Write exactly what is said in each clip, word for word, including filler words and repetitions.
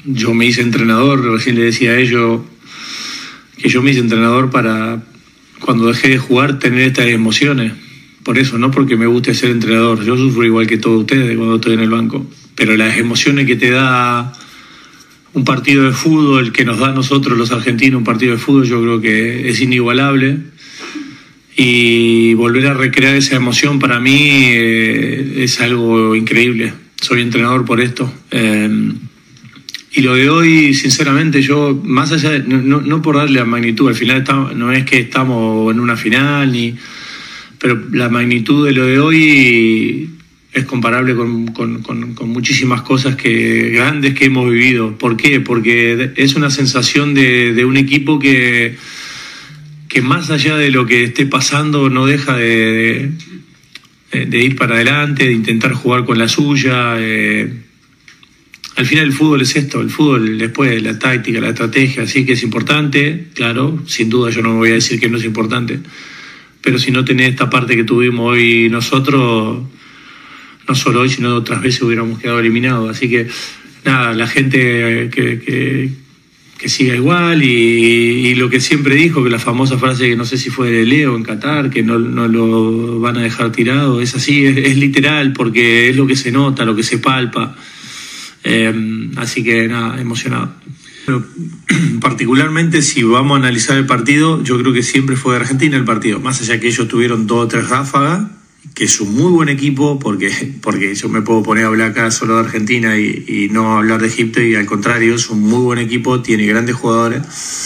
yo me hice entrenador, recién le decía a ellos que yo me hice entrenador para, cuando dejé de jugar, tener estas emociones. Por eso, no porque me guste ser entrenador. Yo sufro igual que todos ustedes cuando estoy en el banco. Pero las emociones que te da un partido de fútbol, que nos da a nosotros los argentinos un partido de fútbol, yo creo que es inigualable. Y volver a recrear esa emoción para mí eh, es algo increíble. Soy entrenador por esto. Eh, y lo de hoy, sinceramente, yo, más allá de, no, no, no por darle la magnitud, al final está, no es que estamos en una final, ni, pero la magnitud de lo de hoy es comparable con, con, con, con muchísimas cosas que, grandes que hemos vivido. ¿Por qué? Porque es una sensación de, de un equipo que, que más allá de lo que esté pasando no deja de, de, de ir para adelante, de intentar jugar con la suya. Eh, al final el fútbol es esto, el fútbol después la táctica, la estrategia, sí que es importante, claro, sin duda yo no me voy a decir que no es importante, pero si no tenés esta parte que tuvimos hoy nosotros, no solo hoy, sino otras veces hubiéramos quedado eliminados. Así que, nada, la gente que, que, que siga igual y, y lo que siempre dijo, que la famosa frase que no sé si fue de Leo en Qatar, que no, no lo van a dejar tirado, es así, es, es literal, porque es lo que se nota, lo que se palpa. Eh, así que, nada, emocionado. Pero, particularmente, si vamos a analizar el partido, yo creo que siempre fue de Argentina el partido, más allá que ellos tuvieron dos o tres ráfagas, que es un muy buen equipo, porque, porque yo me puedo poner a hablar acá solo de Argentina y, y no hablar de Egipto, y al contrario, es un muy buen equipo, tiene grandes jugadores.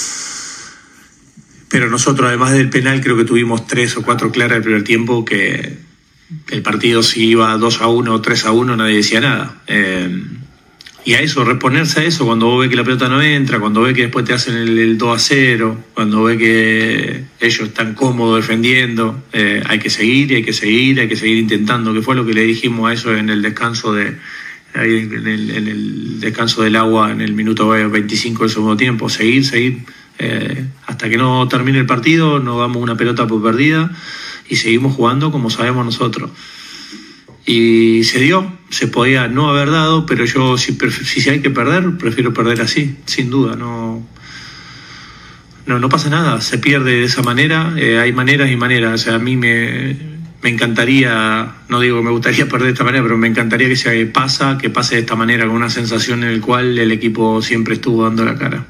Pero nosotros, además del penal, creo que tuvimos tres o cuatro claras el primer tiempo, que el partido si iba dos a uno o tres a uno nadie decía nada. Eh, y a eso, reponerse a eso, cuando vos ves que la pelota no entra, cuando ves que después te hacen el, el dos a cero, cuando ves que ellos están cómodos defendiendo, eh, hay que seguir, hay que seguir, hay que seguir intentando, que fue lo que le dijimos a eso en el descanso de ahí en el, en el descanso del agua en el minuto veinticinco del segundo tiempo, seguir, seguir, eh, hasta que no termine el partido, no damos una pelota por perdida y seguimos jugando como sabemos nosotros. Y se dio, se podía no haber dado, pero yo si, si hay que perder, prefiero perder así, sin duda. No, no, no pasa nada, se pierde de esa manera, eh, hay maneras y maneras. O sea, a mí me, me encantaría, no digo que me gustaría perder de esta manera, pero me encantaría que se pasa, que pase de esta manera, con una sensación en la cual el equipo siempre estuvo dando la cara.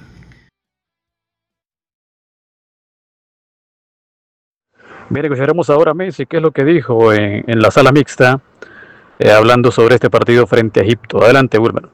Bien, escucharemos ahora a Messi, qué es lo que dijo en, en la sala mixta, eh, hablando sobre este partido frente a Egipto. Adelante, Wilmer.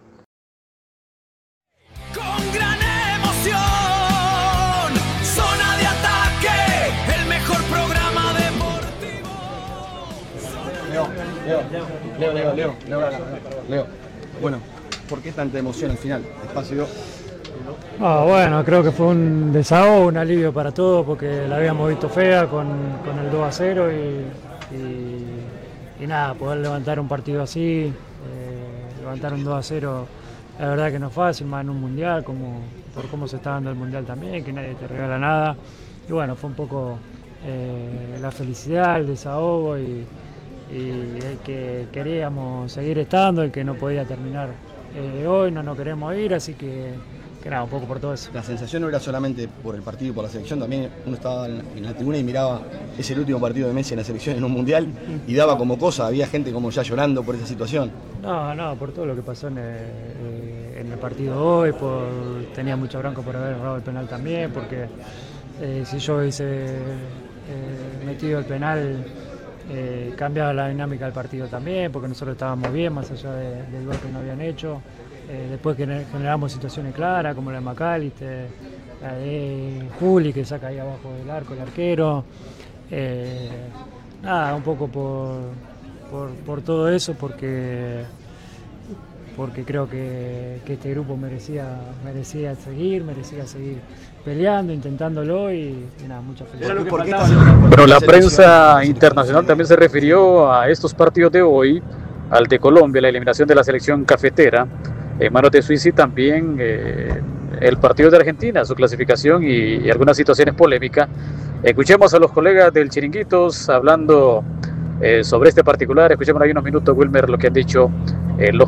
Con gran emoción, zona de ataque, el mejor programa deportivo. Leo, Leo, Leo, Leo, Leo, Leo, Leo. Bueno, ¿por qué tanta emoción al final? Espacio. Ah, bueno, creo que fue un desahogo, un alivio para todos, porque la habíamos visto fea con, con el dos a cero y, y, y nada, poder levantar un partido así, eh, levantar un dos a cero, la verdad que no es fácil, más en un mundial, como, por cómo se está dando el mundial también, que nadie te regala nada. Y bueno, fue un poco eh, la felicidad, el desahogo y, y el que queríamos seguir estando, el que no podía terminar eh, hoy, no nos queremos ir, así que... que nada, un poco por todo eso. La sensación no era solamente por el partido y por la selección, también uno estaba en la, en la tribuna y miraba, es el último partido de Messi en la selección en un mundial y daba como cosa, había gente como ya llorando por esa situación. No, no, por todo lo que pasó en el, en el partido hoy, por, tenía mucho bronco por haber errado el penal también, porque eh, si yo hubiese eh, metido el penal eh, cambiaba la dinámica del partido también, porque nosotros estábamos bien más allá de, del gol que no habían hecho. Eh, después que generamos situaciones claras, como la de McAllister, la de Juli, que saca ahí abajo del arco el arquero. Eh, nada, un poco por, por, por todo eso, porque, porque creo que, que este grupo merecía, merecía seguir, merecía seguir peleando, intentándolo y, y nada, mucha felicidad. Pero la prensa internacional también se refirió a estos partidos de hoy, al de Colombia, la eliminación de la selección cafetera, en manos de Suiza, y también eh, el partido de Argentina, su clasificación y, y algunas situaciones polémicas. Escuchemos a los colegas del Chiringuitos hablando eh, sobre este particular. Escuchemos ahí unos minutos, Wilmer, lo que han dicho eh, los